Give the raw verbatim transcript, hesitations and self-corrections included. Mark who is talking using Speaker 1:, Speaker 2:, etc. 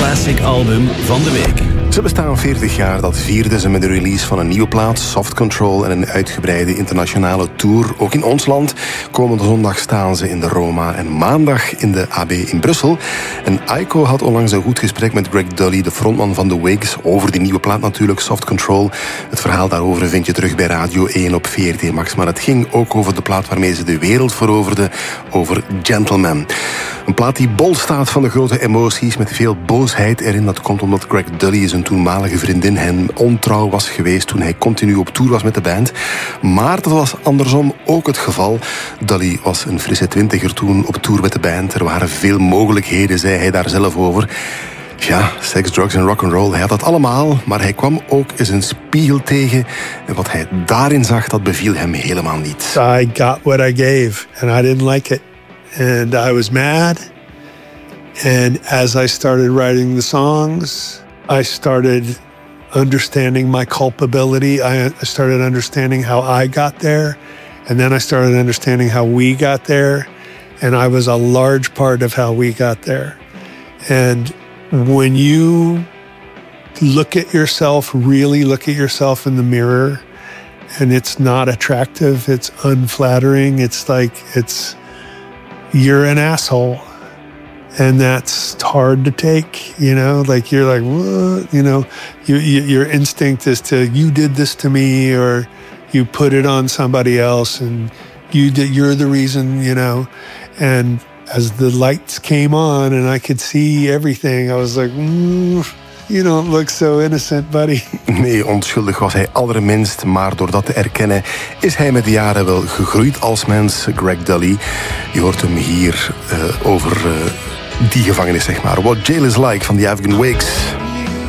Speaker 1: Classic Album van de week.
Speaker 2: Ze bestaan veertig jaar, dat vierden ze met de release van een nieuwe plaat, Soft Control, en een uitgebreide internationale tour. Ook in ons land. Komende zondag staan ze in de Roma en maandag in de A B in Brussel. En Aiko had onlangs een goed gesprek met Greg Dulli, de frontman van The Wigs, over die nieuwe plaat natuurlijk, Soft Control. Het verhaal daarover vind je terug bij Radio één op V R T Max. Maar het ging ook over de plaat waarmee ze de wereld veroverden, over Gentleman. Een plaat die bol staat van de grote emoties, met veel boosheid erin. Dat komt omdat Greg Dulli, zijn toenmalige vriendin, hen ontrouw was geweest toen hij continu op tour was met de band. Maar dat was andersom ook het geval. Dulli was een frisse twintiger toen op tour met de band. Er waren veel mogelijkheden, zei hij daar zelf over. Ja, seks, drugs en rock'n'roll, hij had dat allemaal, maar hij kwam ook eens een spiegel tegen. En wat hij daarin zag, dat beviel hem helemaal niet.
Speaker 3: I got what I gave, and I didn't like it. And I was mad. And as I started writing the songs, I started understanding my culpability. I started understanding how I got there. And then I started understanding how we got there. And I was a large part of how we got there. And when you look at yourself, really look at yourself in the mirror, and it's not attractive, it's unflattering, it's like, it's, you're an asshole. And that's hard to take, you know, like you're like, what? You know, you, you, your instinct is to, you did this to me, or you put it on somebody else, and you did, you're the reason, you know. And as the lights came on and I could see everything, I was like, mm, you don't look so innocent, buddy.
Speaker 2: Nee, onschuldig was hij allerminst, maar door dat te erkennen is hij met de jaren wel gegroeid als mens, Greg Dulli. Je hoort hem hier uh, over uh, die gevangenis, zeg maar. What Jail is Like van The Afghan Wigs.